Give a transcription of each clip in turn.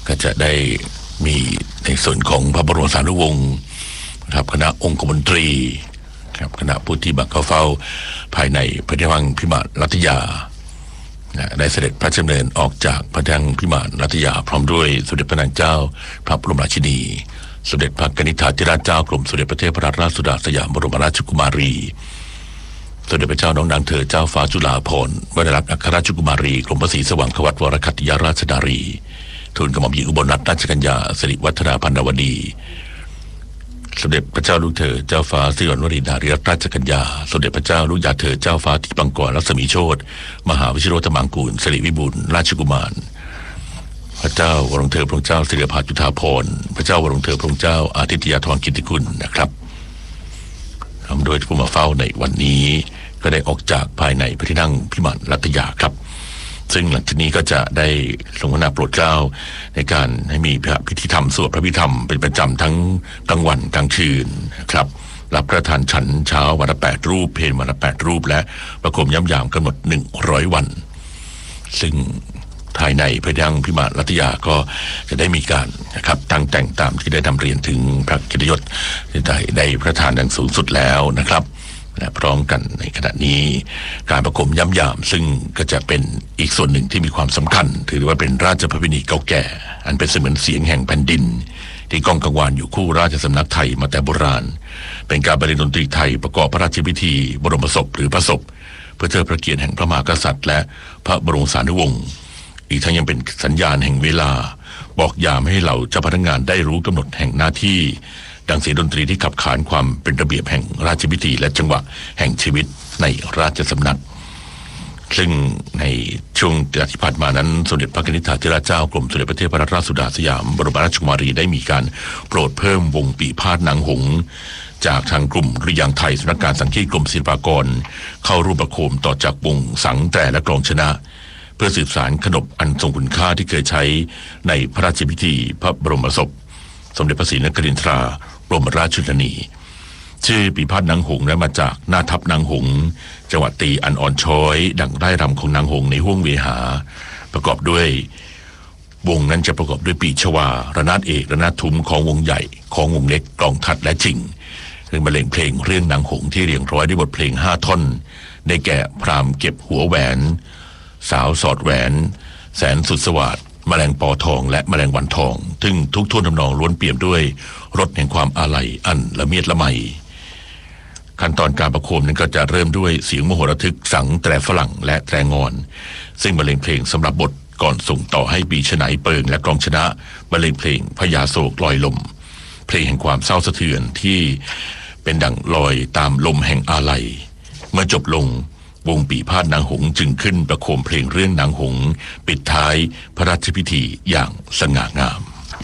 ก็จะได้มีในส่วนของพระบรมสารีวงศ์ครับคณะองคมนตรีครับคณะผู้ที่บังเข้าเฝ้าภายในพระที่นั่งพิมานรัตยาได้เสด็จพระราชดำเนินออกจากพระที่นั่งพิมานรัตยาพร้อมด้วยสมเด็จพระนางเจ้าพระบรมราชินีสมเด็จพระกนิษฐาธิราชเจ้ากรมสมเด็จพระเทพรัตนราชสุดาสยามบรมราชกุมารีสมเด็จพระเจ้าน้องนางเธอเจ้าฟ้าจุฬาภรณ์วรรณรัตนอัครราชกุมารีกรมพระศรีสว่างควัตวรคัตติยราชนารีทูลกระหม่อมหญิงอุบลรัตนราชกัญญาสิริวัฒนาพันนวดีสมเด็จพระเจ้าลูกเธอเจ้าฟ้าสิริวัณวรีนารีรัตนราชกัญญาสมเด็จพระเจ้าลูกยาเธอเจ้าฟ้าทิปังกรรัศมีโชติมหาวิชิโรธมังกูลสิริวิบูลย์ราชกุมารพระเจ้าวรวงเธอพระองค์เจ้าสิริภาจุฑาภรณ์พระเจ้าวรวงเธอพระองค์เจ้าอาทิตยาธรกิตติคุณนะครับโดยผู้มาเฝ้าในวันนี้ก็ได้ออกจากภายในพระที่นั่งพิมานรัตยาครับซึ่งหลังจากนี้ก็จะได้ทรงพระนาโปรดเกล้าในการให้มีพิธีธรรมสวดพระพิธรรมเป็นประจำทั้งกลางวันกลางคืนครับรับประทานฉันเช้าวันละ8 รูปเพลวันละ8 รูปและประโคมย้ำยามกำหนด100 วันซึ่งภายในพระที่นั่งพิมานรัตยาก็จะได้มีการนะครับตั้งแต่งตามที่ได้นำเรียนถึงพระกิตติยศที่ได้ประทานดังสูงสุดแล้วนะครับและพร้อมกันในขณะนี้การประโคมย้ำยามซึ่งก็จะเป็นอีกส่วนหนึ่งที่มีความสำคัญถือว่าเป็นราชประเพณีเก่าแก่อันเป็นเสมือนเสียงแห่งแผ่นดินที่ก้องกังวานอยู่คู่ราชสำนักไทยมาแต่โบราณเป็นการบรรเลงดนตรีไทยประกอบพระราชพิธีบรมศพหรือพระศพเพื่อเทิดพระเกียรติแห่งพระมหากษัตริย์และพระบรมสารีวงศ์อีกทั้งยังเป็นสัญญาณแห่งเวลาบอกยามให้เหล่าเจ้าพนักงานได้รู้กำหนดแห่งหน้าที่ดังเสียงดนตรีที่ขับขานความเป็นระเบียบแห่งราชพิธีและจังหวะแห่งชีวิตในราชสำนักซึ่งในช่วงที่ผ่านมานั้นสมเด็จพระกนิษฐาธิราชเจ้ากรมสมเด็จพระเทพรัตนราชสุดาสยามบรมราชกุมารีได้มีการโปรดเพิ่มวงปีพาทย์นางหงส์จากทางกลุ่มดุริยางค์ไทยสำนักงานสังฆีตกรมศิลปากรเข้าร่วมประโคมต่อจากวงสังแต่และกลองชนะเพื่อสืบสานขนบอันทรงคุณค่าที่เคยใช้ในพระราชพิธีพระบรมศพสมเด็จพระศรีนครินทราบรมราชชนนีชื่อปีพาทย์นางหงส์นั้นมาจากหน้าทัพนางหงส์จังหวัดตีอันอ่อนช้อยดังไร่รำของนางหงส์ในห้วงเวหาประกอบด้วยวงนั้นจะประกอบด้วยปีชวาระนาดเอกระนาดทุ้มของวงใหญ่ของวงเล็กกลองทัดและจิงซึ่งบรรเลงเพลงเรื่องนางหงส์ที่เรียงร้อยด้วยบทเพลง5 ท่อนได้แก่พราหมณ์เก็บหัวแหวนสาวสอดแหวนแสนสุดสวัสดิ์แมลงปอทองและแมลงวันทองซึ่งทุกท่วนทำนองล้วนเปี่ยมด้วยรสแห่งความอาลัยอันละเมียดละไมขั้นตอนการประโคมนั้นก็จะเริ่มด้วยเสียงมโหระทึกสังแตรฝรั่งและแตรงอนซึ่งบรรเลงเพลงสำหรับบทก่อนส่งต่อให้ปีฉไนเปิงและกลองชนะบรรเลงเพลงพญาโศกลอยลมเพลงแห่งความเศร้าสะเทือนที่เป็นดั่งลอยตามลมแห่งอาลัยเมื่อจบลงวงปีพาทย์นางหงส์จึงขึ้นประโคมเพลงเรื่องนางหงส์ปิดท้ายพระราชพิธีอย่างสง่างาม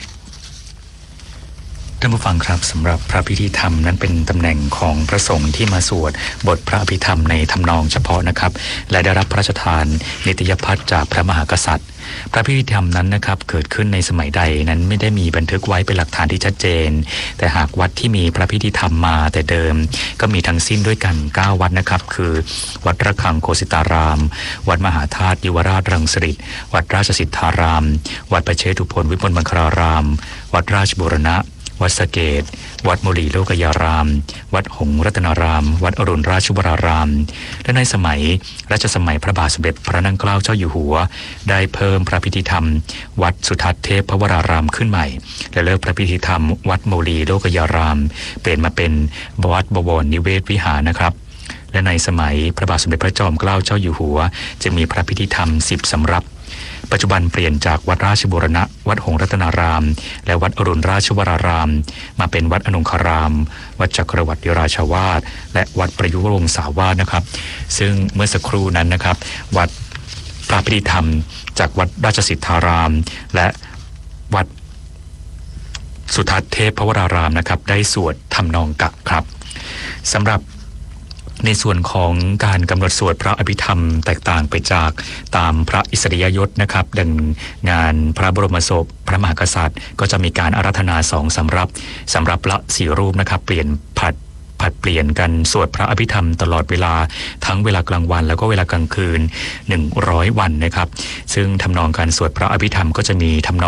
ท่านผู้ฟังครับสำหรับพระพิธีธรรมนั้นเป็นตำแหน่งของพระสงฆ์ที่มาสวดบทพระอภิธรรมในทำนองเฉพาะนะครับและได้รับพระราชทานนิตยพัฒน์จากพระมหากษัตริย์พระพิธีธรรมนั้นนะครับเกิดขึ้นในสมัยใดนั้นไม่ได้มีบันทึกไว้เป็นหลักฐานที่ชัดเจนแต่หากวัดที่มีพระพิธีธรรมมาแต่เดิมก็มีทั้งสิ้นด้วยกัน9 วัดนะครับคือวัดระฆังโคสิตารามวัดมหาธาตุยุวราชรังสิตวัดราชสิทธารามวัดประเชตุพนวิมลมังคลารามวัดราชบูรณะวัดสะเกษวัดโมลีโลกยารามวัดหงส์รัตนารามวัดอรุณราชวรารามและในสมัยรัชสมัยพระบาทสมเด็จพระนั่งเกล้าเจ้าอยู่หัวได้เพิ่มพระพิธีธรรมวัดสุทัศน์เทพวรารามขึ้นใหม่และเลิกพระพิธีธรรมวัดโมลีโลกยารามเปลี่ยนมาเป็นวัดบวรนิเวศวิหารนะครับและในสมัยพระบาทสมเด็จพระจอมเกล้าเจ้าอยู่หัวจะมีพระพิธีธรรม10 สำรับปัจจุบันเปลี่ยนจากวัดราชบูรณะวัดหงส์รัตนารามและวัดอรุณราชวรารามมาเป็นวัดอนงคารามวัดจักรวรรดิราชวาสและวัดประยุรวงศาวาสนะครับซึ่งเมื่อสักครู่นั้นนะครับวัดพระพิธีธรรมจากวัดราชสิทธารามและวัดสุทัศน์เทพวรารามนะครับได้สวดทำนองกะครับสำหรับในส่วนของการกำหนดสวดพระอภิธรรมแตกต่างไปจากตามพระอิสริยยศนะครับดังงานพระบรมศพพระมหากษัตริย์ก็จะมีการอาราธนา2 สำรับละ4 รูปนะครับเปลี่ยนผัดเปลี่ยนกันสวดพระอภิธรรมตลอดเวลาทั้งเวลากลางวันแล้วก็เวลากลางคืน100 วันนะครับซึ่งทำนองการสวดพระอภิธรรมก็จะมีทำนอง